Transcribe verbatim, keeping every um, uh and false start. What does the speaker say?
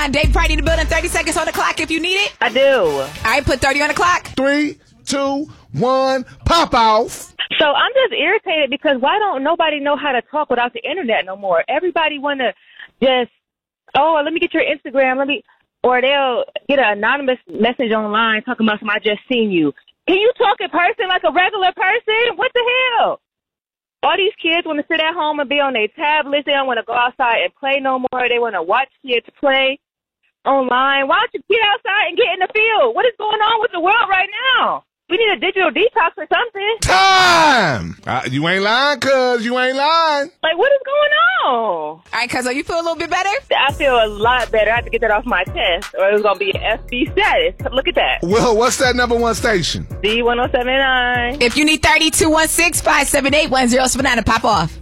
nine. Dave Party in the building. thirty seconds on the clock if you need it. I do. All right, put thirty on the clock. Three, two, one, pop off. So I'm just irritated because why don't nobody know how to talk without the internet no more? Everybody want to just, oh, let me get your Instagram. Let me, or they'll get an anonymous message online talking about something, I just seen you. Can you talk in person like a regular person? What the hell? All these kids want to sit at home and be on their tablets. They don't want to go outside and play no more. They want to watch kids play online. Why don't you get outside and get in the field? What is going on with the world right now? We need a digital detox or something. Time! Uh, you ain't lying, cuz. You ain't lying. Like, what is going on? All right, cuz, you feel a little bit better? I feel a lot better. I have to get that off my chest, or it's going to be an F B status. Look at that. Well, what's that number one station? D one oh seven nine. If you need thirty, two one six, five seven eight, one zero seven nine to pop off.